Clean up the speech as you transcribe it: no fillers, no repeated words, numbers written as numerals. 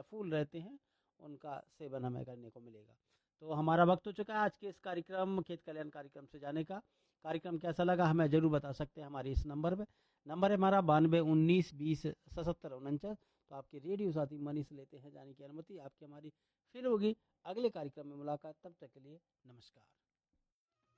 फूल रहते हैं उनका सेवन हमें करने को मिलेगा। तो हमारा वक्त हो चुका है आज के इस कार्यक्रम खेत कल्याण कार्यक्रम से जाने का। कार्यक्रम कैसा लगा हमें जरूर बता सकते हैं हमारे इस नंबर पे। नंबर है हमारा 92 19 20 77 49। तो आपके रेडियो साथी मनीष लेते हैं जाने की अनुमति। आपकी हमारी फिर होगी अगले कार्यक्रम में मुलाकात, तब तक के लिए नमस्कार।